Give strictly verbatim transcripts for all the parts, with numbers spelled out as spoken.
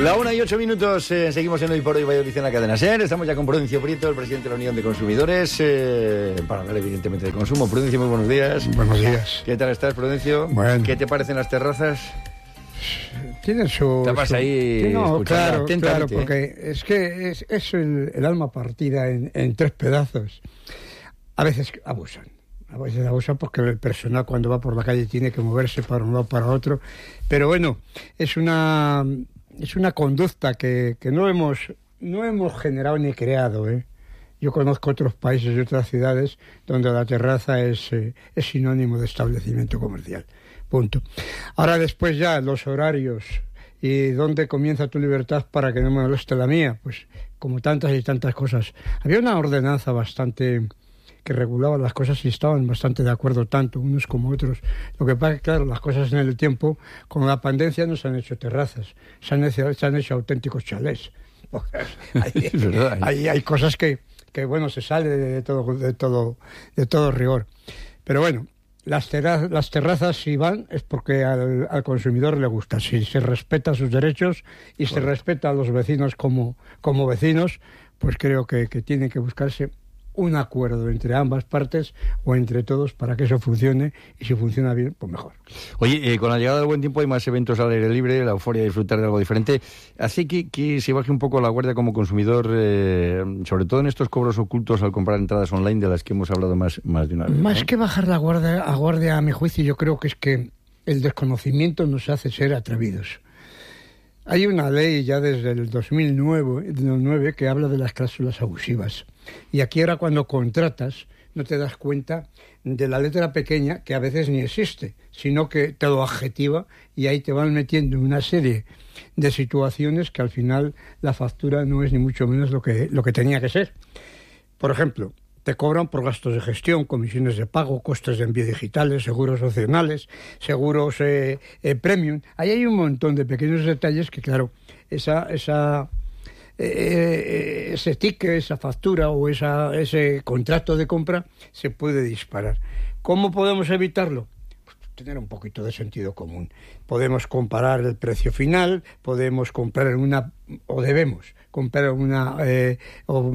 La una y ocho minutos, eh, seguimos en Hoy por Hoy Valladolid en la cadena SER. Estamos ya con Prudencio Prieto, el presidente de la Unión de Consumidores, eh, para hablar evidentemente de consumo. Prudencio, muy buenos días. Buenos días. ¿Qué tal estás, Prudencio? Bueno. ¿Qué te parecen las terrazas? Tienen su... Estabas su... ahí no, claro, claro, ¿eh? porque es que es, es el, el alma partida en, en tres pedazos. A veces abusan. A veces abusan porque el personal cuando va por la calle tiene que moverse para un lado para otro. Pero bueno, es una... Es una conducta que, que no hemos no hemos generado ni creado, ¿eh? Yo conozco otros países y otras ciudades donde la terraza es, eh, es sinónimo de establecimiento comercial. Punto. Ahora después ya los horarios y dónde comienza tu libertad para que no me moleste la mía, pues como tantas y tantas cosas. Había una ordenanza bastante... que regulaba las cosas y estaban bastante de acuerdo tanto unos como otros. Lo que pasa es que, claro, las cosas en el tiempo, con la pandemia no se han hecho terrazas, se han hecho, se han hecho auténticos chalés. Hay, es verdad, hay, hay cosas que, que, bueno, se sale de todo, de todo, de todo rigor. Pero bueno, las, terra, las terrazas, si van, es porque al, al consumidor le gusta. Si se respeta sus derechos y Correcto. Se respeta a los vecinos como, como vecinos, pues creo que, que tiene que buscarse un acuerdo entre ambas partes o entre todos para que eso funcione, y si funciona bien, pues mejor. Oye, eh, con la llegada del buen tiempo hay más eventos al aire libre, la euforia de disfrutar de algo diferente, así que, que se baje un poco la guardia como consumidor, eh, sobre todo en estos cobros ocultos al comprar entradas online de las que hemos hablado más, más de una vez. Más ¿eh? que bajar la guardia, a guardia, a mi juicio, yo creo que es que el desconocimiento nos hace ser atrevidos. Hay una ley ya desde el dos mil nueve que habla de las cláusulas abusivas. Y aquí ahora cuando contratas no te das cuenta de la letra pequeña, que a veces ni existe, sino que te lo adjetiva y ahí te van metiendo una serie de situaciones que al final la factura no es ni mucho menos lo que, lo que tenía que ser. Por ejemplo, te cobran por gastos de gestión, comisiones de pago, costes de envío digitales, seguros opcionales, seguros eh, eh, premium. Ahí hay un montón de pequeños detalles que, claro, esa, esa, eh, ese ticket, esa factura o esa, ese contrato de compra se puede disparar. ¿Cómo podemos evitarlo? Pues tener un poquito de sentido común. Podemos comparar el precio final, podemos comprar en una, o debemos comprar en una, eh, o,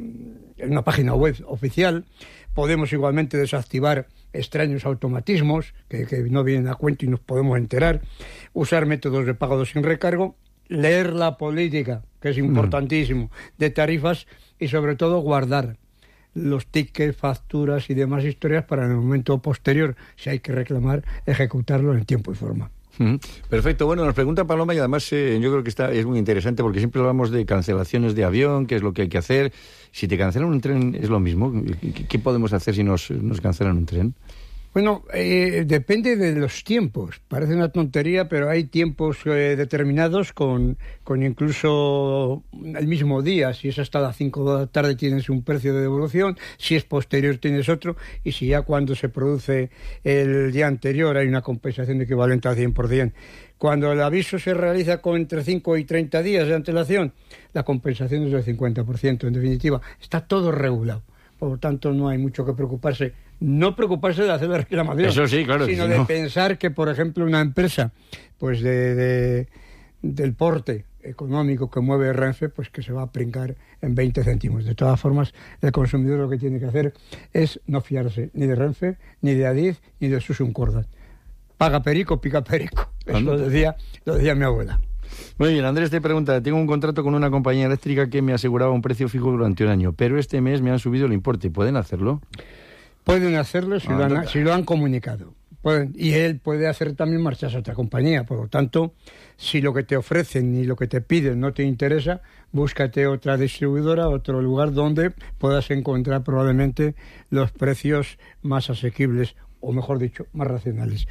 en una página web oficial. Podemos igualmente desactivar extraños automatismos que, que no vienen a cuento y nos podemos enterar, usar métodos de pago sin recargo, leer la política, que es importantísimo, de tarifas, y sobre todo guardar los tickets, facturas y demás historias para en el momento posterior, si hay que reclamar, ejecutarlo en tiempo y forma. Perfecto. Bueno, nos pregunta Paloma y además eh, yo creo que está es muy interesante porque siempre hablamos de cancelaciones de avión, qué es lo que hay que hacer. Si te cancelan un tren, ¿es lo mismo? ¿Qué, qué podemos hacer si nos, nos cancelan un tren? Bueno, eh, depende de los tiempos. Parece una tontería, pero hay tiempos eh, determinados con, con incluso el mismo día. Si es hasta las cinco de la tarde tienes un precio de devolución, si es posterior tienes otro, y si ya cuando se produce el día anterior hay una compensación equivalente al cien por ciento. Cuando el aviso se realiza con entre cinco y treinta días de antelación, la compensación es del cincuenta por ciento. En definitiva, está todo regulado. Por lo tanto, no hay mucho que preocuparse. No preocuparse de hacer la reclamación. Eso sí, claro. Sino si de no... pensar que, por ejemplo, una empresa pues de, de del porte económico que mueve Renfe, pues que se va a pringar en veinte céntimos. De todas formas, el consumidor lo que tiene que hacer es no fiarse ni de Renfe, ni de Adif, ni de Susun Corda. Paga perico, pica perico. Eso lo decía, lo decía mi abuela. Muy bien, Andrés te pregunta, tengo un contrato con una compañía eléctrica que me aseguraba un precio fijo durante un año, pero este mes me han subido el importe. ¿Pueden hacerlo? Pueden hacerlo si, ah, lo, han, si lo han comunicado. Pueden, y él puede hacer también marchas a otra compañía. Por lo tanto, si lo que te ofrecen y lo que te piden no te interesa, búscate otra distribuidora, otro lugar donde puedas encontrar probablemente los precios más asequibles, o mejor dicho, más racionales.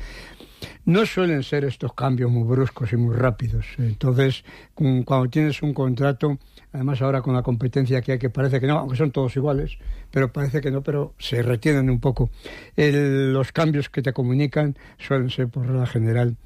No suelen ser estos cambios muy bruscos y muy rápidos. Entonces, cuando tienes un contrato, además ahora con la competencia que hay, que parece que no, aunque son todos iguales, pero parece que no, pero se retienen un poco. El, los cambios que te comunican suelen ser, por regla general,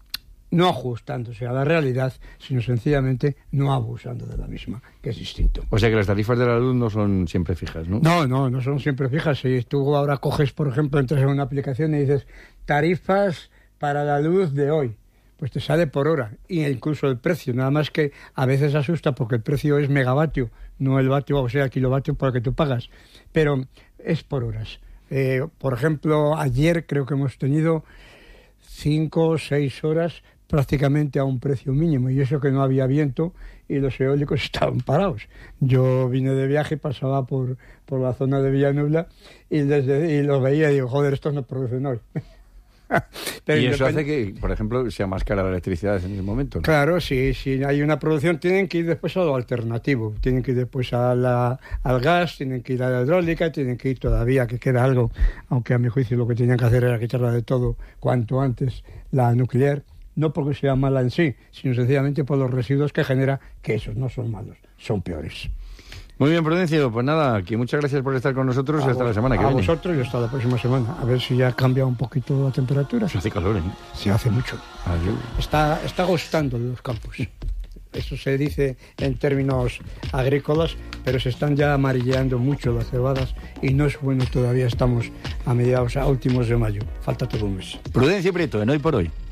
no ajustándose a la realidad, sino sencillamente no abusando de la misma, que es distinto. O sea que las tarifas de la luz no son siempre fijas, ¿no? No, no, no son siempre fijas. Si tú ahora coges, por ejemplo, entras en una aplicación y dices tarifas para la luz de hoy, pues te sale por hora, e incluso el precio, nada más que a veces asusta porque el precio es megavatio, no el vatio, o sea, kilovatio por el que tú pagas, pero es por horas. Eh, por ejemplo, ayer creo que hemos tenido cinco o seis horas prácticamente a un precio mínimo, y eso que no había viento y los eólicos estaban parados. Yo vine de viaje, pasaba por, por la zona de Villanueva y, desde, y los veía y digo, joder, estos no producen hoy. Pero y eso hace que, por ejemplo, sea más cara la electricidad en ese momento, ¿no? Claro, sí, si hay una producción tienen que ir después a lo alternativo, tienen que ir después a la, al gas, tienen que ir a la hidráulica, tienen que ir todavía, que queda algo, aunque a mi juicio lo que tenían que hacer era quitarla de todo cuanto antes, la nuclear, no porque sea mala en sí, sino sencillamente por los residuos que genera, que esos no son malos, son peores. Muy bien, Prudencio, pues nada, que muchas gracias por estar con nosotros y hasta vos, la semana que a viene. A vosotros y hasta la próxima semana. A ver si ya cambia un poquito la temperatura. Se hace calor, ¿eh? Se hace mucho. Adiós. Está, está gustando de los campos. Eso se dice en términos agrícolas, pero se están ya amarilleando mucho las cebadas y no es bueno todavía, estamos a mediados, a últimos de mayo. Falta todo un mes. Prudencio Prieto, en Hoy por Hoy.